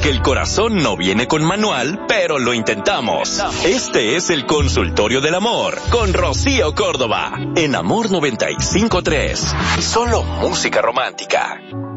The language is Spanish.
Porque el corazón no viene con manual, pero lo intentamos. Este es el Consultorio del Amor con Rocío Córdoba en Amor 95.3. Solo música romántica.